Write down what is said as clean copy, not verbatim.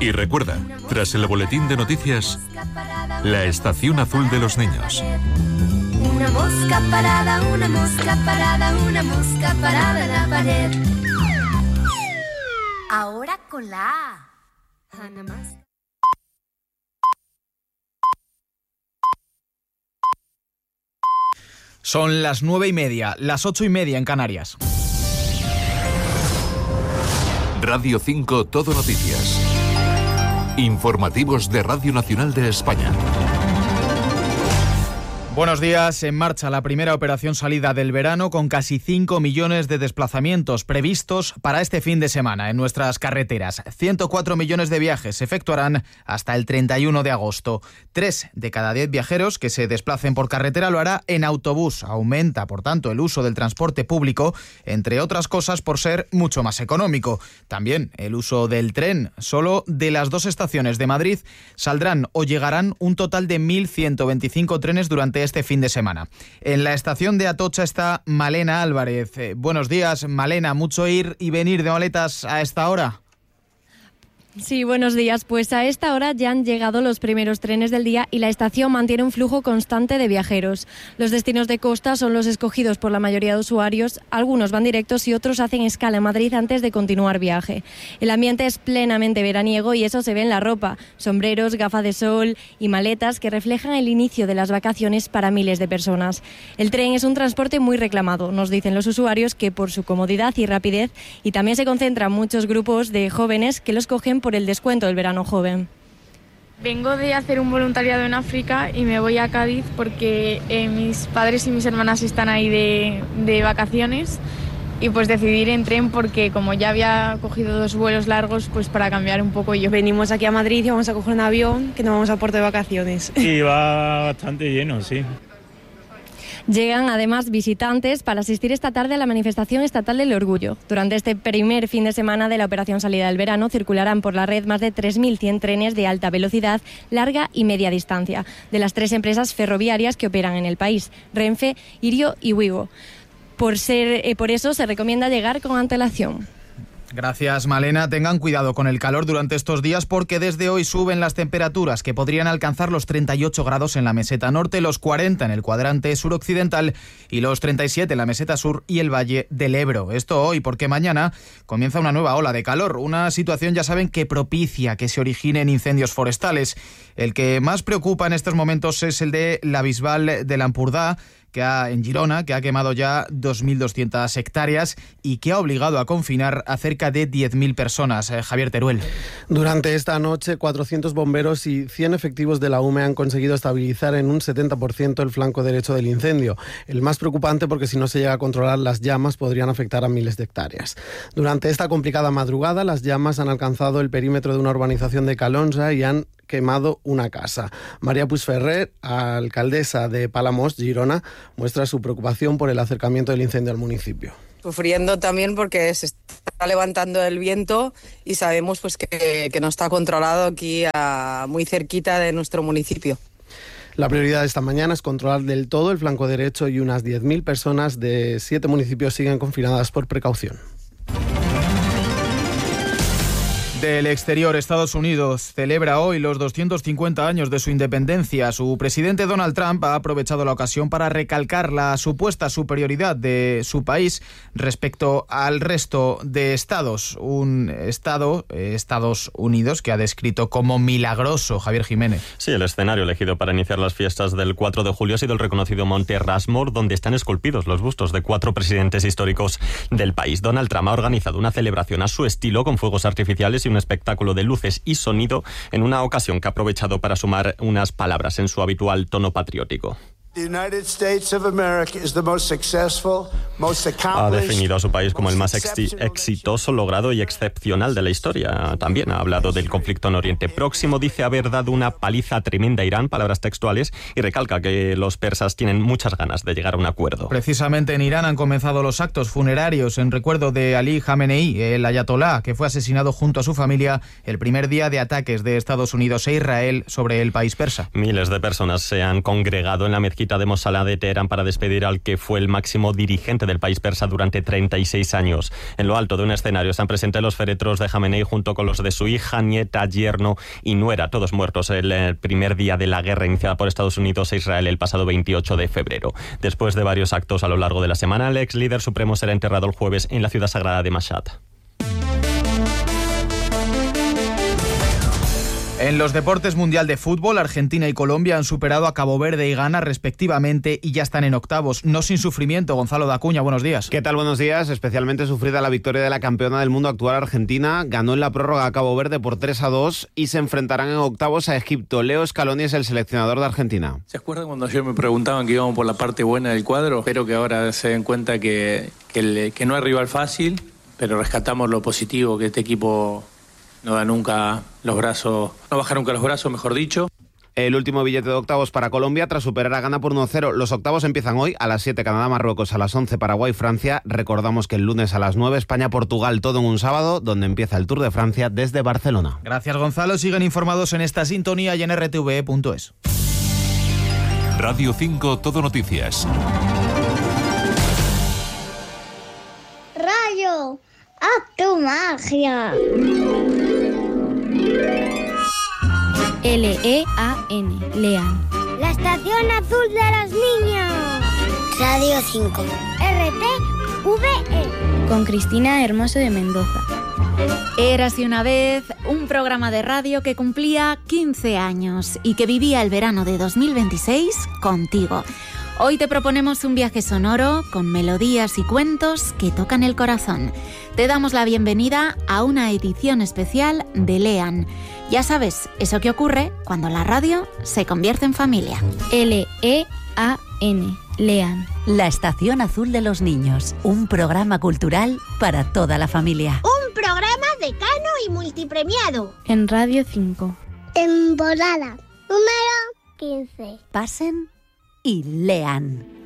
Y recuerda, tras el boletín de noticias, la estación azul de los niños. Una mosca parada, una mosca parada, una mosca parada en la pared. Ahora con la A. Ana más. Son las 9:30, las 8:30 en Canarias. Radio 5 Todo Noticias. Informativos de Radio Nacional de España. Buenos días. En marcha la primera operación salida del verano con casi 5 millones de desplazamientos previstos para este fin de semana en nuestras carreteras. 104 millones de viajes se efectuarán hasta el 31 de agosto. 3 de cada 10 viajeros que se desplacen por carretera lo hará en autobús. Aumenta, por tanto, el uso del transporte público, entre otras cosas por ser mucho más económico. También el uso del tren. Solo de las 2 estaciones de Madrid saldrán o llegarán un total de 1.125 trenes durante este fin de semana. En la estación de Atocha está Malena Álvarez. Buenos días, Malena. ¿Mucho ir y venir de maletas a esta hora? Sí, buenos días. Pues a esta hora ya han llegado los primeros trenes del día y la estación mantiene un flujo constante de viajeros. Los destinos de costa son los escogidos por la mayoría de usuarios. Algunos van directos y otros hacen escala en Madrid antes de continuar viaje. El ambiente es plenamente veraniego y eso se ve en la ropa. Sombreros, gafas de sol y maletas que reflejan el inicio de las vacaciones para miles de personas. El tren es un transporte muy reclamado, nos dicen los usuarios, que por su comodidad y rapidez, y también se concentran muchos grupos de jóvenes que los cogen por el descuento del verano joven. Vengo de hacer un voluntariado en África y me voy a Cádiz porque mis padres y mis hermanas están ahí de vacaciones y pues decidí ir en tren porque como ya había cogido 2 vuelos largos, pues para cambiar un poco yo. Venimos aquí a Madrid y vamos a coger un avión que nos vamos a Puerto de vacaciones. Sí, va bastante lleno, sí. Llegan además visitantes para asistir esta tarde a la manifestación estatal del Orgullo. Durante este primer fin de semana de la operación salida del verano circularán por la red más de 3.100 trenes de alta velocidad, larga y media distancia, de las 3 empresas ferroviarias que operan en el país, Renfe, Irio y Wigo. Por eso se recomienda llegar con antelación. Gracias, Malena. Tengan cuidado con el calor durante estos días porque desde hoy suben las temperaturas que podrían alcanzar los 38 grados en la meseta norte, los 40 en el cuadrante suroccidental y los 37 en la meseta sur y el Valle del Ebro. Esto hoy porque mañana comienza una nueva ola de calor, una situación, ya saben, que propicia que se originen incendios forestales. El que más preocupa en estos momentos es el de la Bisbal de l'Empordà, en Girona, que ha quemado ya 2.200 hectáreas y que ha obligado a confinar a cerca de 10.000 personas. Javier Teruel. Durante esta noche, 400 bomberos y 100 efectivos de la UME han conseguido estabilizar en un 70% el flanco derecho del incendio. El más preocupante porque si no se llega a controlar, las llamas podrían afectar a miles de hectáreas. Durante esta complicada madrugada, las llamas han alcanzado el perímetro de una urbanización de Calonsa y han quemado una casa. María Puigferrer, alcaldesa de Palamós, Girona, muestra su preocupación por el acercamiento del incendio al municipio. Sufriendo también porque se está levantando el viento y sabemos pues que no está controlado aquí muy cerquita de nuestro municipio. La prioridad de esta mañana es controlar del todo el flanco derecho y unas 10.000 personas de 7 municipios siguen confinadas por precaución. Del exterior, Estados Unidos celebra hoy los 250 años de su independencia. Su presidente Donald Trump ha aprovechado la ocasión para recalcar la supuesta superioridad de su país respecto al resto de estados. Un estado, Estados Unidos, que ha descrito como milagroso. Javier Jiménez. Sí, el escenario elegido para iniciar las fiestas del 4 de julio ha sido el reconocido Monte Rushmore, donde están esculpidos los bustos de 4 presidentes históricos del país. Donald Trump ha organizado una celebración a su estilo con fuegos artificiales y un espectáculo de luces y sonido en una ocasión que ha aprovechado para sumar unas palabras en su habitual tono patriótico. Ha definido a su país como el más exitoso, logrado y excepcional de la historia. También ha hablado del conflicto en Oriente Próximo, dice haber dado una paliza tremenda a Irán, palabras textuales, y recalca que los persas tienen muchas ganas de llegar a un acuerdo. Precisamente en Irán han comenzado los actos funerarios en recuerdo de Ali Khamenei, el ayatolá, que fue asesinado junto a su familia el primer día de ataques de Estados Unidos e Israel sobre el país persa. Miles de personas se han congregado en la mezquita mezquita de Mossalá de Teherán para despedir al que fue el máximo dirigente del país persa durante 36 años. En lo alto de un escenario están presentes los féretros de Jamenei junto con los de su hija, nieta, yerno y nuera, todos muertos el primer día de la guerra iniciada por Estados Unidos e Israel el pasado 28 de febrero. Después de varios actos a lo largo de la semana, el ex líder supremo será enterrado el jueves en la ciudad sagrada de Mashhad. En los deportes mundial de fútbol, Argentina y Colombia han superado a Cabo Verde y Ghana respectivamente y ya están en octavos. No sin sufrimiento. Gonzalo Dacuña, buenos días. ¿Qué tal? Buenos días. Especialmente sufrida la victoria de la campeona del mundo actual Argentina. Ganó en la prórroga a Cabo Verde por 3-2 y se enfrentarán en octavos a Egipto. Leo Scaloni es el seleccionador de Argentina. ¿Se acuerdan cuando ayer me preguntaban que íbamos por la parte buena del cuadro? Espero que ahora se den cuenta que no hay rival fácil, pero rescatamos lo positivo, que este equipo no da nunca los brazos, no baja nunca los brazos, mejor dicho. El último billete de octavos para Colombia tras superar a Ghana por 1-0. Los octavos empiezan hoy a las 7 Canadá-Marruecos, a las 11 Paraguay-Francia. Recordamos que el lunes a las 9 España-Portugal, todo en un sábado, donde empieza el Tour de Francia desde Barcelona. Gracias, Gonzalo. Siguen informados en esta sintonía y en rtve.es. Radio 5 Todo Noticias. Rayo, ¡haz tu magia! L-E-A-N, Lean. La estación azul de los niños. Radio 5. RTV. Con Cristina Hermoso de Mendoza. Érase una vez un programa de radio que cumplía 15 años y que vivía el verano de 2026 contigo. Hoy te proponemos un viaje sonoro con melodías y cuentos que tocan el corazón. Te damos la bienvenida a una edición especial de Lean. Ya sabes, eso que ocurre cuando la radio se convierte en familia. L-E-A-N, Lean. La Estación Azul de los Niños, un programa cultural para toda la familia. Un programa decano y multipremiado. En Radio 5. Temporada número 15. Pasen y lean.